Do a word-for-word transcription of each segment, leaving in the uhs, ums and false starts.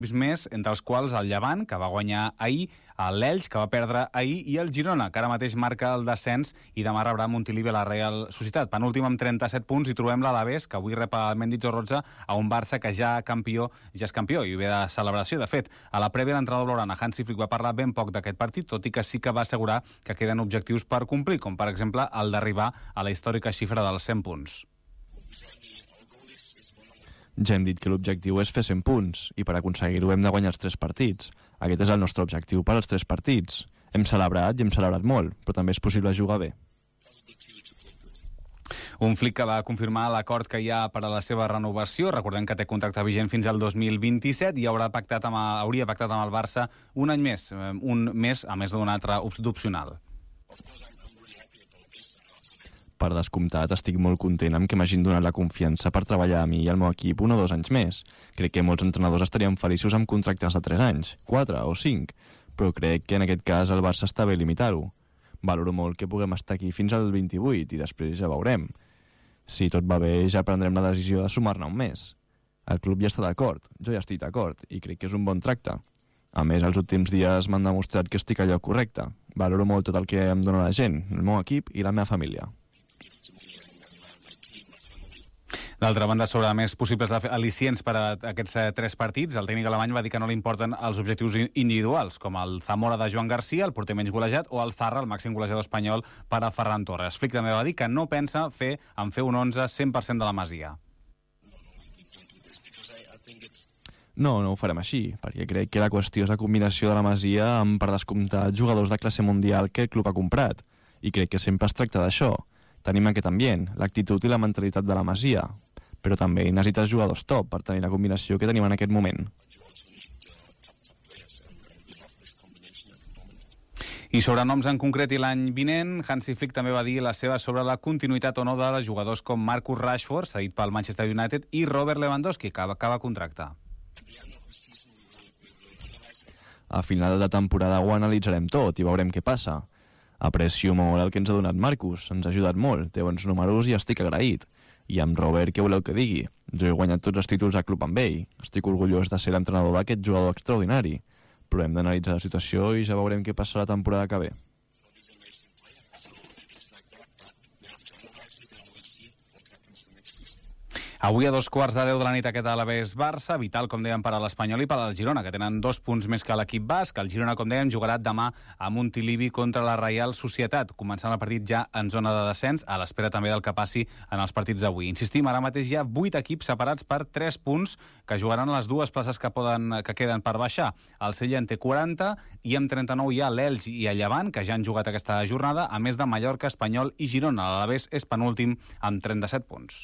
més, entre els quals el Llevant, que va guanyar ahir, l'Elx, que va perdre ahir, i el Girona, que ara mateix marca el descens i demà rebrà Montilivi a la Real Societat. Penúltim amb trenta-set punts i trobem l'Alavés, que avui rep el Mendy Torrotxa a un Barça que ja campió, ja és campió i ve de celebració. De fet, a la prèvia l'entrenador blaugrana Hansi Flick va parlar ben poc d'aquest partit, tot i que sí que va assegurar que queden objectius per complir, com per exemple el d'arribar a la històrica xifra dels cent punts. Ja hem dit que l'objectiu és fer cent punts i per aconseguir-ho hem de guanyar els tres partits. Aquest és el nostre objectiu per als tres partits. Hem celebrat i hem celebrat molt, però també és possible jugar bé. Un Flick que va confirmar l'acord que hi ha per a la seva renovació. Recordem que té contracte vigent fins al dos mil vint-i-set i haurà pactat amb, hauria pactat amb el Barça un any més, un mes a més d'un altre d'opcional. Per descomptat, estic molt content amb que m'hagin donat la confiança per treballar a mi i al meu equip un o dos anys més. Crec que molts entrenadors estarien feliços amb contractes de tres anys, quatre o cinc, però crec que en aquest cas el Barça està bé limitar-ho. Valoro molt que puguem estar aquí fins al vint-i-vuit i després ja veurem. Si tot va bé, ja prendrem la decisió de sumar-ne un mes. El club ja està d'acord, jo ja estic d'acord i crec que és un bon tracte. A més, els últims dies m'han demostrat que estic al lloc correcte. Valoro molt tot el que em dona la gent, el meu equip i la meva família. D'altra banda, sobre més possibles al·licients per a aquests eh, tres partits, el tècnic alemany va dir que no li importen els objectius individuals, com el Zamora de Joan Garcia, el porter menys golejat, o el Zarra, el màxim golejador espanyol, per a Ferran Torres. Flick també va dir que no pensa fer en fer un onze cent per cent de la Masia. No, no ho farem així, perquè crec que la qüestió és la combinació de la Masia amb, per descomptat, jugadors de classe mundial que el club ha comprat. I crec que sempre es tracta d'això. Tenim aquest ambient, l'actitud i la mentalitat de la Masia, però també necessites jugadors top per tenir la combinació que tenim en aquest moment. I sobre noms en concret i l'any vinent, Hansi Flick també va dir la seva sobre la continuïtat o no de jugadors com Marcus Rashford, cedit pel Manchester United, i Robert Lewandowski, que acaba contracte. A final de temporada ho analitzarem tot i veurem què passa. Aprecio molt el que ens ha donat Marcus, ens ha ajudat molt, té bons números i estic agraït. I amb Robert, què voleu que digui? Jo he guanyat tots els títols al club amb ell. Estic orgullós de ser l'entrenador d'aquest jugador extraordinari. Però hem d'analitzar la situació i ja veurem què passa la temporada que ve. Avui a dos quarts de deu de la nit aquest Alavés-Barça, vital, com dèiem, per a l'Espanyol i per al Girona, que tenen dos punts més que l'equip basc. El Girona, com dèiem, jugarà demà a Montilivi contra la Real Societat, començant el partit ja en zona de descens, a l'espera també del que passi en els partits d'avui. Insistim, ara mateix hi ha vuit equips separats per tres punts que jugaran les dues places que, poden, que queden per baixar. El Sella en té quaranta i amb trenta-nou hi ha l'Elx i el Llevant, que ja han jugat aquesta jornada, a més de Mallorca, Espanyol i Girona. L'Alavés és penúltim amb trenta-set punts.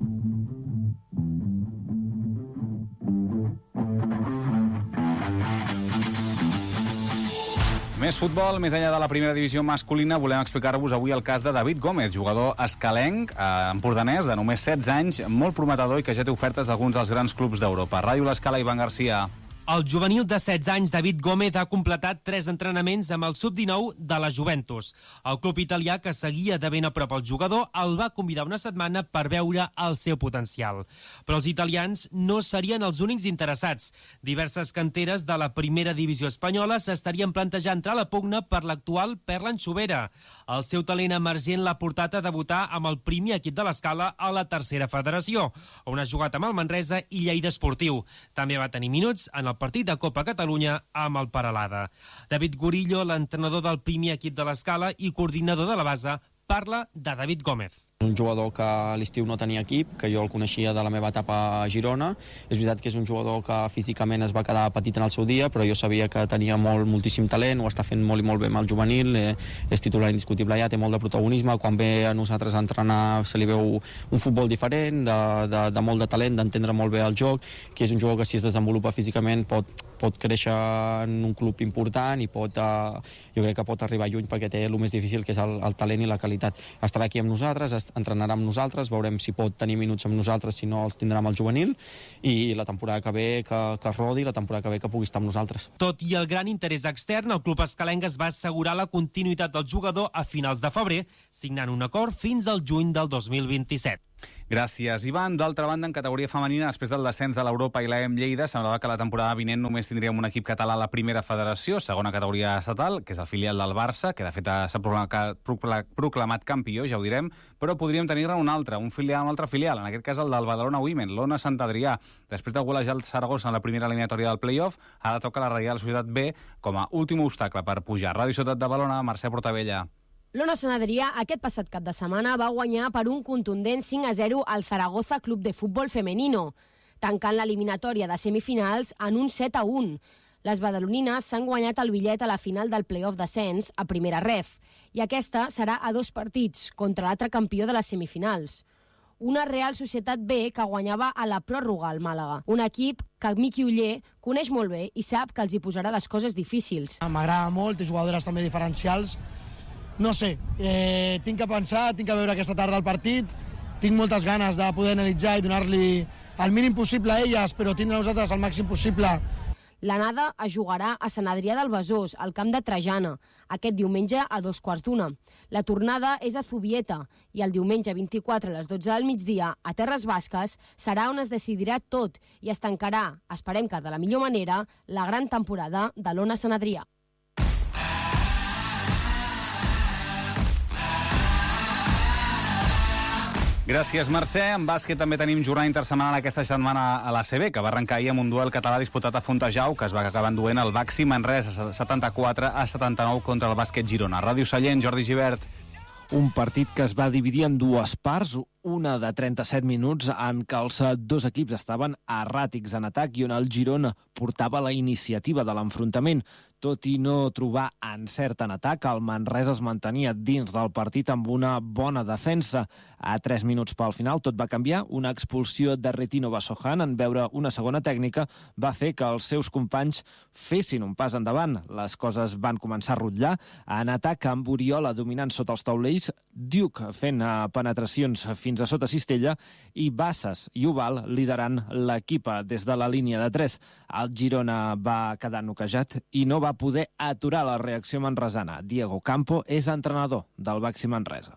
Més futbol, més enllà de la primera divisió masculina, volem explicar-vos avui el cas de David Gómez, jugador escalenc, eh, empordanès, de només setze anys, molt prometedor i que ja té ofertes d'alguns dels grans clubs d'Europa. Ràdio L'Escala, Ivan Garcia. El juvenil de setze anys, David Gómez, ha completat tres entrenaments amb el sub dinou de la Juventus. El club italià, que seguia de ben a prop el jugador, el va convidar una setmana per veure el seu potencial. Però els italians no serien els únics interessats. Diverses canteres de la primera divisió espanyola s'estarien plantejant entrar a la pugna per l'actual Ferland Xubera. El seu talent emergent l'ha portat a debutar amb el primer equip de l'Escala a la tercera federació, on ha jugat amb el Manresa i Lleida Esportiu. També va tenir minuts en el partit de Copa Catalunya amb el Peralada. David Gorillo, l'entrenador del primer equip de l'Escala i coordinador de la base, parla de David Gómez. Un jugador que a l'estiu no tenia equip, que jo el coneixia de la meva etapa a Girona. És veritat que és un jugador que físicament es va quedar petit en el seu dia, però jo sabia que tenia molt, moltíssim talent, ho està fent molt i molt bé amb el juvenil, eh, és titular indiscutible ja, té molt de protagonisme, quan ve a nosaltres a entrenar se li veu un futbol diferent, de, de, de molt de talent, d'entendre molt bé el joc, que és un jugador que si es desenvolupa físicament pot, pot créixer en un club important i pot, eh, jo crec que pot arribar lluny perquè té el més difícil, que és el, el talent i la qualitat. Estarà aquí amb nosaltres, entrenarà amb nosaltres, veurem si pot tenir minuts amb nosaltres, si no els tindrà amb el juvenil, i la temporada que ve que, que rodi, la temporada que ve que pugui estar amb nosaltres. Tot i el gran interès extern, el club escalenc es va assegurar la continuïtat del jugador a finals de febrer, signant un acord fins al juny del dos mil vint-i-set. Gràcies, Ivan. D'altra banda, en categoria femenina, després del descens de l'Europa i l'A E M Lleida, semblava que la temporada vinent només tindríem un equip català a la primera federació, segona categoria estatal, que és el filial del Barça, que de fet s'ha proclamat campió, ja ho direm, però podríem tenir-ne un altre, un filial, un altre filial, en aquest cas el del Badalona Women, l'Ona Sant Adrià. Després de golejar el Saragossa en la primera eliminatòria del play-off, ara toca la Reial Societat B com a últim obstacle per pujar. Ràdio Ciutat de Badalona, Mercè Portabella. L'Ona Sant Adrià aquest passat cap de setmana va guanyar per un contundent cinc a zero al Zaragoza Club de Futbol Femenino, tancant l'eliminatòria de semifinals en un set a un. Les badalonines s'han guanyat el bitllet a la final del play-off d'ascens a primera ref, i aquesta serà a dos partits contra l'altre campió de les semifinals. Una Real Societat B que guanyava a la pròrroga al Màlaga, un equip que Miqui Oller coneix molt bé i sap que els hi posarà les coses difícils. M'agrada molt, té jugadores també diferencials. No sé, eh, tinc que pensar, tinc que veure aquesta tarda el partit, tinc moltes ganes de poder analitzar i donar-li el mínim possible a elles, però tindre nosaltres el màxim possible. L'anada es jugarà a Sant Adrià del Besòs, al camp de Trajana, aquest diumenge a dos quarts d'una. La tornada és a Zubieta i el diumenge vint-i-quatre a les dotze del migdia a Terres Basques serà on es decidirà tot i es tancarà, esperem que de la millor manera, la gran temporada de l'Ona Sant Adrià. Gràcies, Mercè. En bàsquet també tenim jornada intersetmanal aquesta setmana a l'A C B, que va arrencar ahir amb un duel català disputat a Fontejau, que es va acabar enduent el Baxi Manresa setanta-quatre a setanta-nou contra el bàsquet Girona. Ràdio Sallent, Jordi Gibert. Un partit que es va dividir en dues parts, una de trenta-set minuts en què els dos equips estaven erràtics en atac i on el Girona portava la iniciativa de l'enfrontament. Tot i no trobar encert en atac, el Manresa es mantenia dins del partit amb una bona defensa. A tres minuts pel final tot va canviar. Una expulsió de Retino Basohan en veure una segona tècnica va fer que els seus companys fessin un pas endavant. Les coses van començar a rutllar. En atac, amb Oriola dominant sota els taulells, Duke fent penetracions fins a sota cistella i Bassas i Oval liderant l'equip des de la línia de tres. El Girona va quedar noquejat i no va poder aturar la reacció manresana. Diego Campo és entrenador del Baxi Manresa.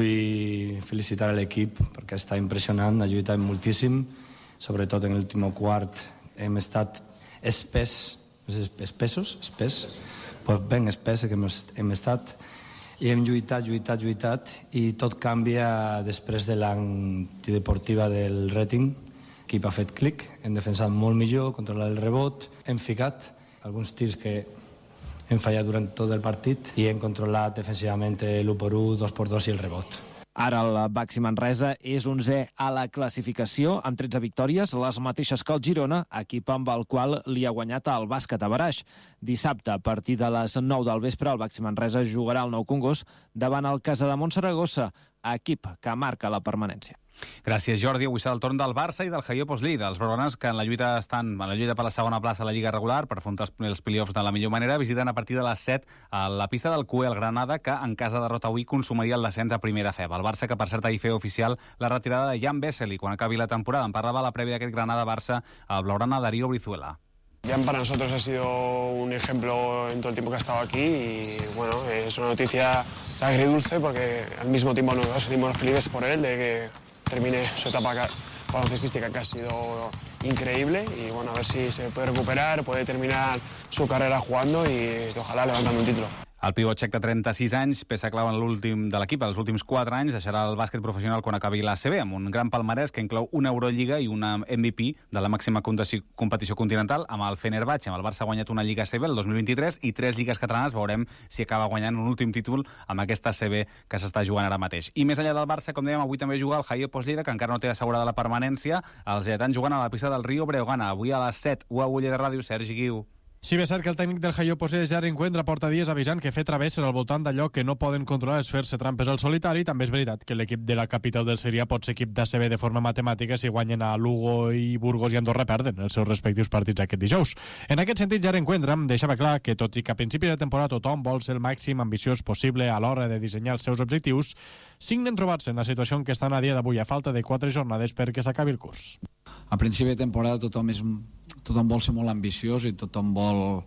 Vull felicitar l'equip perquè està impressionant, ha lluitat moltíssim, sobretot en l'últim quart hem estat espès, espessos, espès, pues ben espès que hem estat, i hem lluitat, lluitat, lluitat, i tot canvia després de l'antideportiva del Reting. L'equip ha fet clic, hem defensat molt millor, controlat el rebot, hem ficat alguns tirs que hem fallat durant tot el partit i hem controlat defensivament l'u per u, dos per dos i el rebot. Ara el Baxi Manresa és onzè a la classificació amb tretze victòries, les mateixes que el Girona, equip amb el qual li ha guanyat el bàsquet a Baraix. Dissabte, a partir de les nou del vespre, el Baxi Manresa jugarà al Nou Congost davant el Casademont Saragossa, equip que marca la permanència. Gràcies, Jordi. Avui serà el torn del Barça i del Haio Poslí, dels blaugranes que en la lluita estan en la lluita per la segona plaça a la Lliga regular per afrontar els play-offs de la millor manera. Visiten a partir de les set a la pista del Cue, el Granada, que en cas de derrota avui consumaria el descens a primera F E B. El Barça, que per cert ahir feia oficial la retirada de Jan Vesely quan acabi la temporada. En parlava a la prèvia d'aquest Granada-Barça el blaugrana Darío Brizuela. Jan para nosotros ha sido un ejemplo en todo el tiempo que ha estado aquí y bueno, es una noticia agridulce porque al mismo tiempo nos sentimos felices por él de que termine su etapa baloncestística que ha sido increíble y bueno, a ver si se puede recuperar, puede terminar su carrera jugando y ojalá levantando un título. El pivot txec de trenta-sis anys, peça clau en l'últim de l'equip, els últims quatre anys, deixarà el bàsquet professional quan acabi l'A C B, amb un gran palmarès que inclou una Eurolliga i una M V P de la màxima competició continental amb el Fenerbahçe. Amb el Barça ha guanyat una Lliga A C B el dos mil vint-i-tres i tres lligues catalanes. Veurem si acaba guanyant un últim títol amb aquesta A C B que s'està jugant ara mateix. I més enllà del Barça, com dèiem, avui també juga el Haio Poslí, que encara no té assegurada la permanència. Els lletans jugant a la pista del Rio Breogana. Avui a les set, u a Uller de Ràdio, Sergi Guiu. Sí, bé, cert que el tècnic del Haio Poslí de Gerard Encuentra porta dies avisant que fer travesses al voltant d'allò que no poden controlar és fer-se trampes al solitari. També és veritat que l'equip de la capital del Seria pot ser equip d'A C B de forma matemàtica si guanyen a Lugo i Burgos i Andorra perden els seus respectius partits aquest dijous. En aquest sentit, Gerard Encuentra deixava clar que, tot i que a principi de temporada tothom vol ser el màxim ambiciós possible a l'hora de dissenyar els seus objectius, signen trobar-se en la situació en què estan a dia d'avui a falta de quatre jornades perquè s'acabi el curs. A principi de temporada tothom, és, tothom vol ser molt ambiciós i tothom vol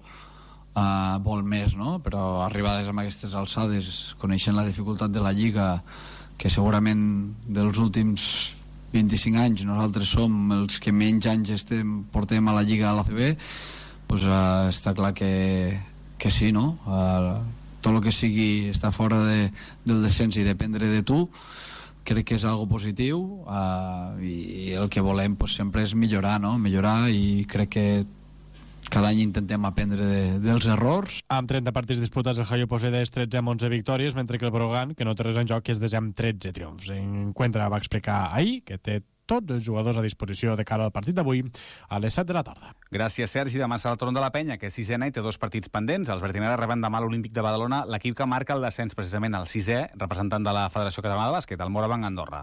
Uh, vol més, no? Però arribades amb aquestes alçades, coneixent la dificultat de la Lliga, que segurament dels últims vint-i-cinc anys, nosaltres som els que menys anys estem, portem a la Lliga a l'A C B, doncs uh, està clar que, que sí, no? Uh, tot el que sigui estar fora de, del descens i dependre de tu, crec que és algo positiu, uh, i el que volem pues, sempre és millorar, no? Millorar, i crec que cada any intentem aprendre de, dels errors. Amb trenta partits disputats, el Hayo posseeix tretze amb onze victòries, mentre que el Brogan, que no té res en joc, és desè amb tretze triomfs. Encuentra va explicar ahir que té tots els jugadors a disposició de cara al partit d'avui a les set de la tarda. Gràcies, Sergi. Demà serà el torn de la Penya, que és sisena i té dos partits pendents. Els verdineres reben demà l'Olímpic de Badalona, l'equip que marca el descens precisament al sisè, representant de la Federació Catalana de Bàsquet, el Morabanc Andorra.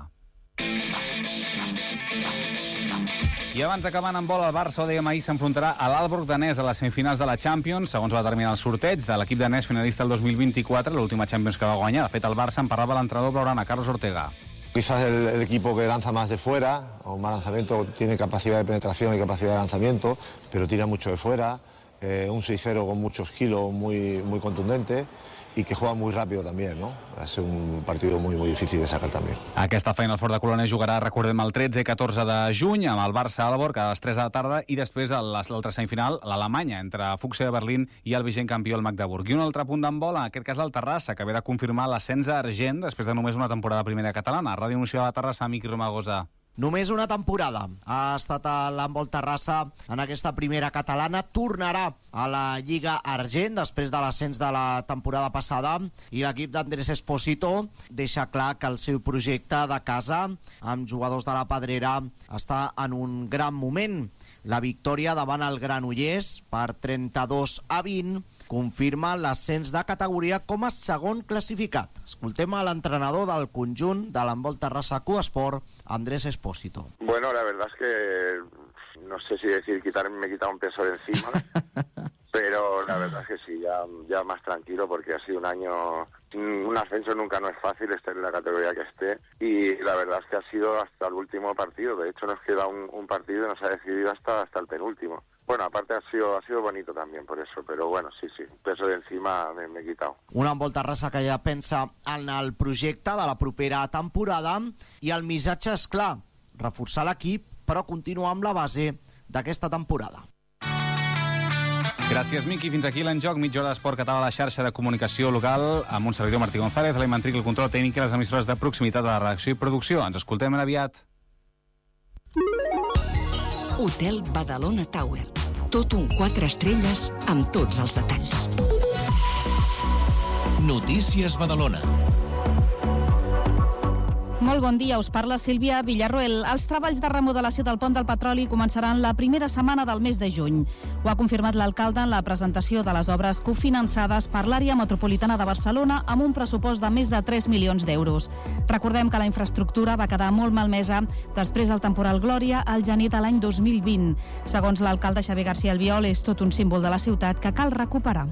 I abans d'acabant en vol, el Barça, ho dèiem ahir, s'enfrontarà a l'Aalborg danès a les semifinals de la Champions, segons va determinar el sorteig de l'equip danès finalista el dos mil vint-i-quatre, l'última Champions que va guanyar. De fet, el Barça en parlava l'entrenador blaugrana, Carlos Ortega. Quizás el, el equipo que lanza más de fuera, o más lanzamiento, tiene capacidad de penetración y capacidad de lanzamiento, pero tira mucho de fuera, eh, un seis cero con muchos kilos, muy, muy contundente, y que juega muy rápido también, ¿no? Va a ser un partido muy, muy difícil de sacar también. Aquesta Final Four de Colònia jugarà, recordem, el tretze i catorze de juny amb el Barça-Aalborg a les tres de la tarda, i després l'altra semifinal, l'Alemanya, entre Fuchsia de Berlín i el vigent campió, el Magdeburg. I un altre punt d'handbol, en aquest cas el Terrassa, que ve de confirmar l'ascens a Argent després de només una temporada primera catalana. Ràdio Nacional de Terrassa, Miqui Romagosa. Només una temporada ha estat a l'handbol Terrassa en aquesta primera catalana. Tornarà a la Lliga Argent després de l'ascens de la temporada passada, i l'equip d'Andrés Espósito deixa clar que el seu projecte de casa amb jugadors de la Pedrera està en un gran moment. La victòria davant el Granollers per trenta-dos a vint confirma l'ascens de categoria com a segon classificat. Escoltem a l'entrenador del conjunt de l'handbol Terrassa Cuesport, Andrés Espósito. Bueno, la verdad es que no sé si decir quitarme, me he quitado un peso de encima, pero la verdad es que sí, ya, ya más tranquilo, porque ha sido un año, un ascenso nunca no es fácil, estar en la categoría que esté, y la verdad es que ha sido hasta el último partido. De hecho nos queda un, un partido y nos ha decidido hasta, hasta el penúltimo. Bueno, aparte ha sido, ha sido bonito también por eso, pero bueno, sí, sí, peso de encima me, me he quitado. Un handbol Terrassa que ja pensa en el projecte de la propera temporada, i el missatge és clar, reforçar l'equip, però continuar amb la base d'aquesta temporada. Gràcies, Miqui. Fins aquí l'enjoc. Mitja hora d'esport català a la xarxa de comunicació local amb un servidor, Martí González, a l'Imantric, el control tècnic i les emissores de proximitat de la redacció i producció. Ens escoltem ben aviat. Hotel Badalona Tower. Tot un quatre estrelles amb tots els detalls. Notícies Badalona. Molt bon dia, us parla Sílvia Villarroel. Els treballs de remodelació del pont del Petroli començaran la primera setmana del mes de juny. Ho ha confirmat l'alcalde en la presentació de les obres cofinançades per l'àrea metropolitana de Barcelona amb un pressupost de més de tres milions d'euros. Recordem que la infraestructura va quedar molt malmesa després del temporal Glòria al gener de l'any dos mil vint. Segons l'alcalde Xavier García Albiol, és tot un símbol de la ciutat que cal recuperar.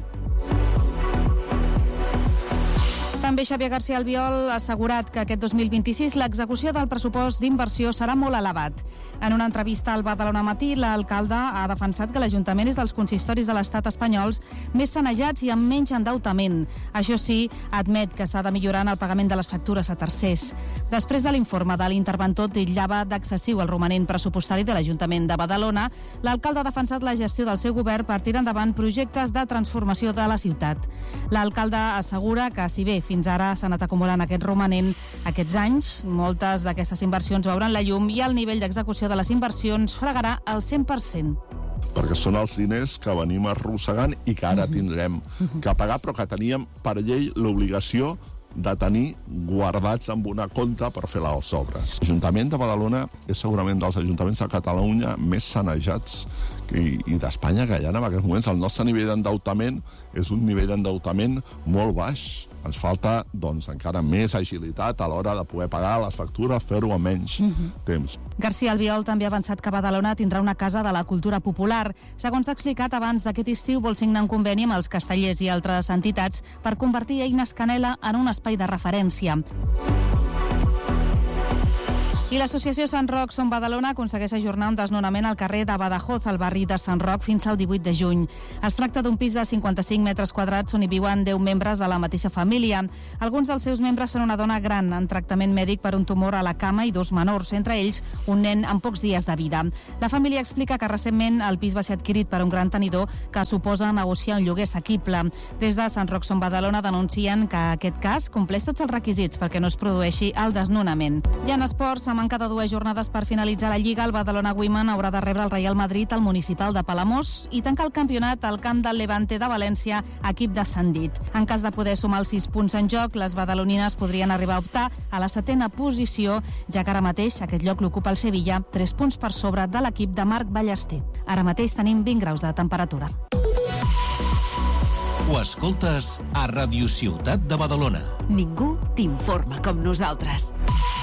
També Xavier García Albiol ha assegurat que aquest dos mil vint-i-sis l'execució del pressupost d'inversió serà molt elevat. En una entrevista al Badalona Matí, l'alcalde ha defensat que l'Ajuntament és dels consistoris de l'estat espanyols més sanejats i amb menys endeutament. Això sí, admet que s'ha de millorar en el pagament de les factures a tercers. Després de l'informe de l'interventor titllava d'excessiu el romanent pressupostari de l'Ajuntament de Badalona, l'alcalde ha defensat la gestió del seu govern per tirar endavant projectes de transformació de la ciutat. L'alcalde assegura que, si bé fins ara s'ha anat acumulant aquest romanent, aquests anys moltes d'aquestes inversions veuran la llum i el nivell d'execució de les inversions fregarà el cent per cent. Perquè són els diners que venim arrossegant i que ara tindrem que pagar, però que teníem per llei l'obligació de tenir guardats amb una compta per fer les obres. L'Ajuntament de Badalona és segurament dels ajuntaments de Catalunya més sanejats i, i d'Espanya que hi ha en aquests moments. El nostre nivell d'endeutament és un nivell d'endeutament molt baix. Ens falta, doncs, encara més agilitat a l'hora de poder pagar les factures, fer-ho a menys uh-huh. temps. García Albiol també ha avançat que Badalona tindrà una casa de la cultura popular. Segons ha explicat, abans d'aquest estiu vol signar un conveni amb els castellers i altres entitats per convertir Eines Canela en un espai de referència. I l'associació Sant Roc Som Badalona aconsegueix ajornar un desnonament al carrer de Badajoz, al barri de Sant Roc, fins al divuit de juny. Es tracta d'un pis de cinquanta-cinc metres quadrats on hi viuen deu membres de la mateixa família. Alguns dels seus membres són una dona gran en tractament mèdic per un tumor a la cama i dos menors, entre ells un nen amb pocs dies de vida. La família explica que recentment el pis va ser adquirit per un gran tenidor que suposa negociar un lloguer assequible. Des de Sant Roc Som Badalona denuncien que aquest cas compleix tots els requisits perquè no es produeixi el desnonament. I en esports, a manca de dues jornades per finalitzar la Lliga, el Badalona Women haurà de rebre el Real Madrid al Municipal de Palamós i tancar el campionat al camp del Levante de València, equip descendit. En cas de poder sumar els sis punts en joc, les badalonines podrien arribar a optar a la setena posició, ja que ara mateix aquest lloc l'ocupa el Sevilla, tres punts per sobre de l'equip de Marc Ballester. Ara mateix tenim vint graus de temperatura. Ho escoltes a Radio Ciutat de Badalona. Ningú t'informa com nosaltres.